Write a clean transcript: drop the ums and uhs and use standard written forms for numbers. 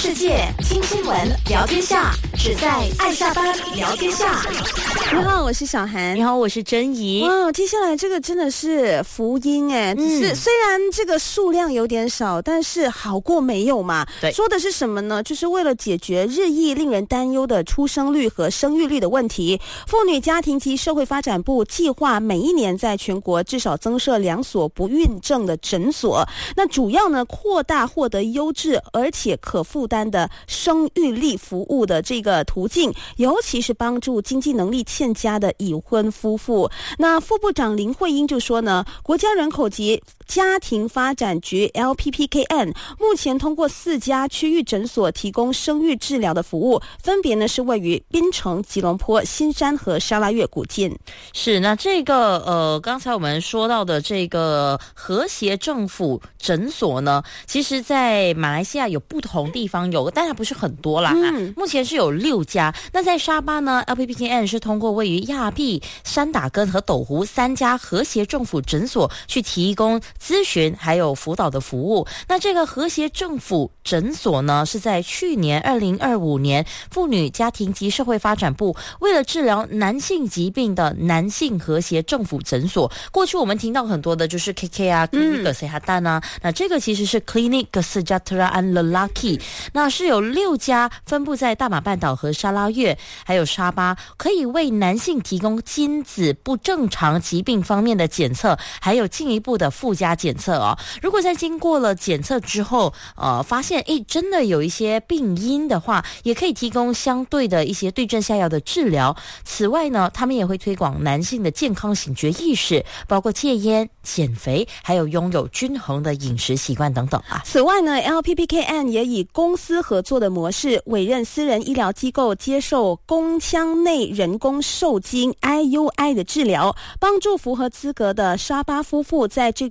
世界，听新闻，聊天下，只在爱下班聊天下。 你好，我是小韩。 你好，我是珍怡。 哇，接下来这个真的是福音哎，只是虽然这个数量有点少，但是好过没有嘛。 对， 说的是什么呢？就是为了解决日益令人担忧的出生率和生育率的问题，妇女家庭及社会发展部计划每一年在全国至少增设2所不孕症的诊所。那主要呢，扩大获得优质而且可负担的生育力服务的这个途径，尤其是帮助经济能力欠佳的已婚夫妇。那副部长林慧英就说呢，国家人口及家庭发展局 LPPKN 目前通过4家区域诊所提供生育治疗的服务，分别呢是位于槟城、吉隆坡、新山和沙拉越古晋。 是，那这个刚才我们说到的这个和谐政府诊所呢，其实在马来西亚有不同地方有，但它不是很多啦。目前是有6家。那在沙巴呢 ，LPPKN 是通过位于亚庇、山打根和斗湖3家和谐政府诊所去提供咨询还有辅导的服务。那这个和谐政府诊所呢，是在去年2025年妇女家庭及社会发展部为了治疗男性疾病的男性和谐政府诊所。过去我们听到很多的就是 KK 啊 Klinik Kesihatan 啊，那这个其实是 Klinik Kesejahteraan Lelaki， 那是有6家分布在大马半岛和沙拉越还有沙巴，可以为男性提供精子不正常疾病方面的检测，还有进一步的附加检测哦。如果在经过了检测之后发现真的有一些病因的话，也可以提供相对的一些对症下药的治疗。此外呢，他们也会推广男性的健康醒觉意识，包括戒烟、减肥，还有拥有均衡的饮食习惯等等啊。 此外呢 LPPKN 也以公司合作的模式委任私人医疗机构接受宫腔内人工受精 IUI 的治疗，帮助符合资格的沙巴夫妇在这